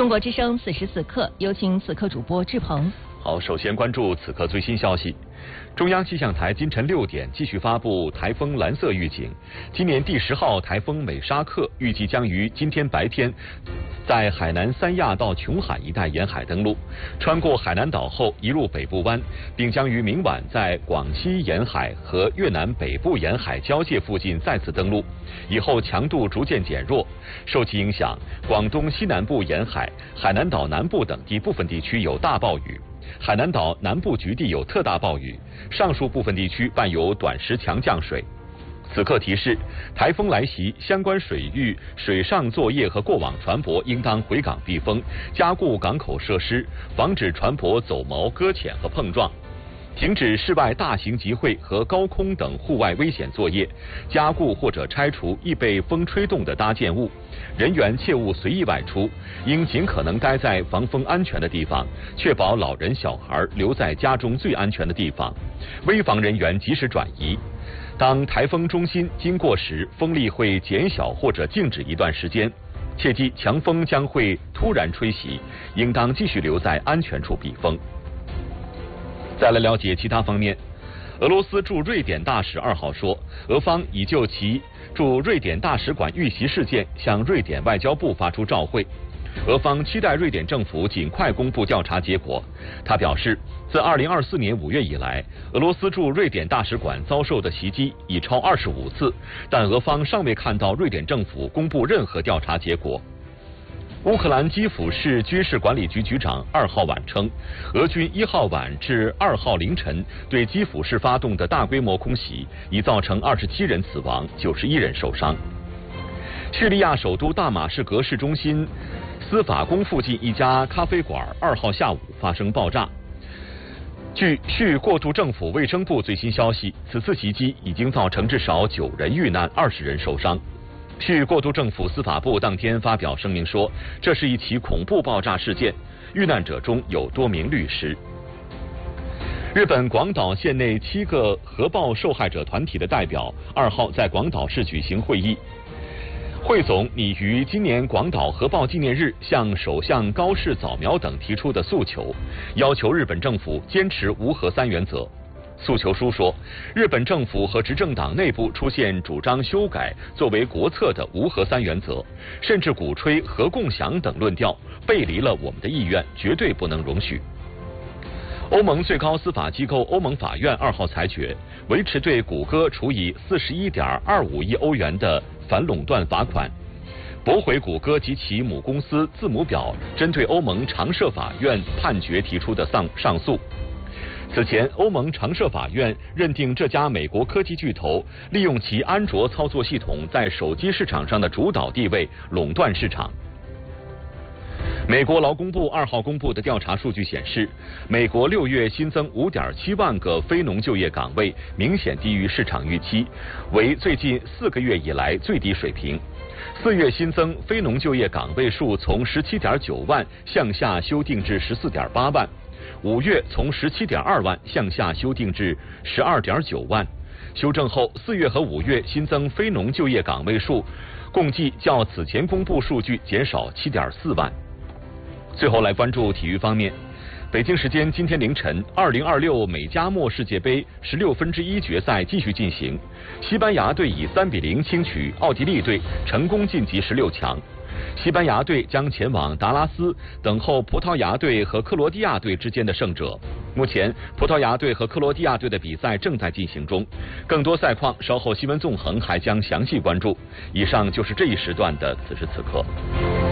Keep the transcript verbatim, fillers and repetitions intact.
中国之声此时此刻，有请此刻主播志鹏。 好，首先关注此刻最新消息。中央气象台今晨六点继续发布台风蓝色预警，今年第十号台风美沙克预计将于今天白天在海南三亚到琼海一带沿海登陆，穿过海南岛后移入北部湾，并将于明晚在广西沿海和越南北部沿海交界附近再次登陆，以后强度逐渐减弱。受其影响，广东西南部沿海、海南岛南部等地部分地区有大暴雨。海南岛南部局地有特大暴雨，上述部分地区伴有短时强降水。此刻提示，台风来袭，相关水域水上作业和过往船舶应当回港避风，加固港口设施，防止船舶走锚、搁浅和碰撞。停止室外大型集会和高空等户外危险作业，加固或者拆除易被风吹动的搭建物。人员切勿随意外出，应尽可能待在防风安全的地方，确保老人小孩留在家中最安全的地方。危防人员及时转移。当台风中心经过时，风力会减小或者静止一段时间。切记强风将会突然吹袭，应当继续留在安全处避风。再来了解其他方面，俄罗斯驻瑞典大使二号说，俄方已就其驻瑞典大使馆遇袭事件向瑞典外交部发出照会，俄方期待瑞典政府尽快公布调查结果。他表示，自二零二四年五月以来，俄罗斯驻瑞典大使馆遭受的袭击已超二十五次，但俄方尚未看到瑞典政府公布任何调查结果。乌克兰基辅市军事管理局局长二号晚称，俄军一号晚至二号凌晨对基辅市发动的大规模空袭，已造成二十七人死亡，九十一人受伤。叙利亚首都大马士革市中心司法宫附近一家咖啡馆二号下午发生爆炸。据叙过渡政府卫生部最新消息，此次袭击已经造成至少九人遇难，二十人受伤。叙过渡政府司法部当天发表声明说，这是一起恐怖爆炸事件，遇难者中有多名律师。日本广岛县内七个核爆受害者团体的代表二号在广岛市举行会议，汇总拟于今年广岛核爆纪念日向首相高市早苗等提出的诉求，要求日本政府坚持无核三原则。诉求书说，日本政府和执政党内部出现主张修改作为国策的无核三原则，甚至鼓吹核共享等论调，背离了我们的意愿，绝对不能容许。欧盟最高司法机构欧盟法院二号裁决，维持对谷歌处以四十一点二五亿欧元的反垄断罚款，驳回谷歌及其母公司字母表针对欧盟常设法院判决提出的上上诉。此前，欧盟常设法院认定这家美国科技巨头利用其安卓操作系统在手机市场上的主导地位，垄断市场。美国劳工部二号公布的调查数据显示，美国六月新增 五点七万个非农就业岗位，明显低于市场预期，为最近四个月以来最低水平。四月新增非农就业岗位数从 十七点九万向下修订至 十四点八万。五月从 十七点二万向下修订至 十二点九万，修正后四月和五月新增非农就业岗位数共计较此前公布数据减少 七点四万。最后来关注体育方面，北京时间今天凌晨，二零二六美加墨世界杯十六分之一决赛继续进行，西班牙队以三比零轻取奥地利队，成功晋级十六强。西班牙队将前往达拉斯等候葡萄牙队和克罗地亚队之间的胜者。目前，葡萄牙队和克罗地亚队的比赛正在进行中。更多赛况，稍后新闻纵横还将详细关注。以上就是这一时段的此时此刻。